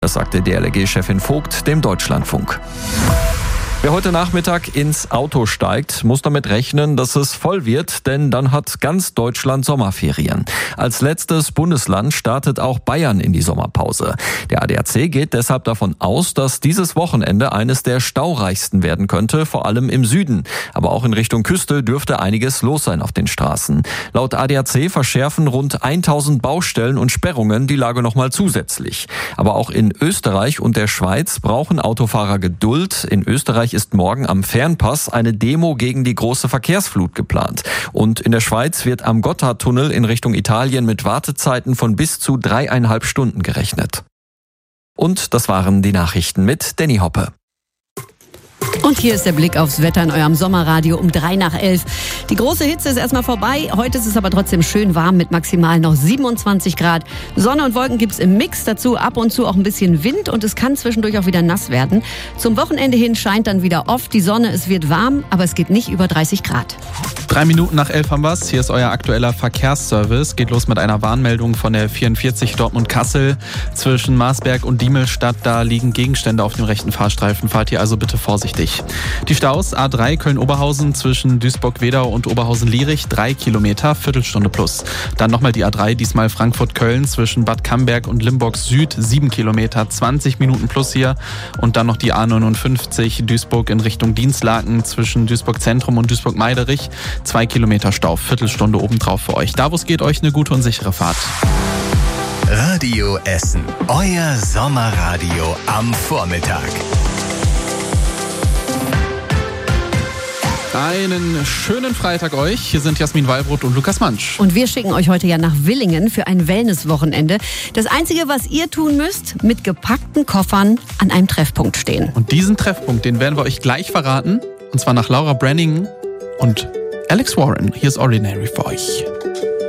Das sagte DLRG-Chefin Vogt dem Deutschlandfunk. Wer heute Nachmittag ins Auto steigt, muss damit rechnen, dass es voll wird, denn dann hat ganz Deutschland Sommerferien. Als letztes Bundesland startet auch Bayern in die Sommerpause. Der ADAC geht deshalb davon aus, dass dieses Wochenende eines der staureichsten werden könnte, vor allem im Süden. Aber auch in Richtung Küste dürfte einiges los sein auf den Straßen. Laut ADAC verschärfen rund 1000 Baustellen und Sperrungen die Lage nochmal zusätzlich. Aber auch in Österreich und der Schweiz brauchen Autofahrer Geduld. In Österreich ist morgen am Fernpass eine Demo gegen die große Verkehrsflut geplant. Und in der Schweiz wird am Gotthardtunnel in Richtung Italien mit Wartezeiten von bis zu 3,5 Stunden gerechnet. Und das waren die Nachrichten mit Danny Hoppe. Und hier ist der Blick aufs Wetter in eurem Sommerradio um 11:03. Die große Hitze ist erstmal vorbei. Heute ist es aber trotzdem schön warm mit maximal noch 27 Grad. Sonne und Wolken gibt's im Mix. Dazu ab und zu auch ein bisschen Wind und es kann zwischendurch auch wieder nass werden. Zum Wochenende hin scheint dann wieder oft die Sonne. Es wird warm, aber es geht nicht über 30 Grad. 3 Minuten nach 11 haben wir's. Hier ist euer aktueller Verkehrsservice. Geht los mit einer Warnmeldung von der 44 Dortmund-Kassel. Zwischen Marsberg und Diemelstadt, da liegen Gegenstände auf dem rechten Fahrstreifen. Fahrt ihr also bitte vorsichtig. Die Staus A3 Köln-Oberhausen zwischen Duisburg-Wedau und Oberhausen-Lierich 3 Kilometer, Viertelstunde plus. Dann nochmal die A3, diesmal Frankfurt-Köln zwischen Bad Camberg und Limburg Süd 7 Kilometer, 20 Minuten plus hier. Und dann noch die A59 Duisburg in Richtung Dienstlaken zwischen Duisburg-Zentrum und Duisburg-Meiderich 2 Kilometer Stau, Viertelstunde obendrauf für euch. Da, wo es geht, euch eine gute und sichere Fahrt. Radio Essen, euer Sommerradio am Vormittag. Einen schönen Freitag euch. Hier sind Jasmin Wallbrot und Lukas Mansch. Und wir schicken euch heute ja nach Willingen für ein Wellnesswochenende. Das Einzige, was ihr tun müsst, mit gepackten Koffern an einem Treffpunkt stehen. Und diesen Treffpunkt, den werden wir euch gleich verraten. Und zwar nach Laura Branningen und Alex Warren. Hier ist Ordinary für euch.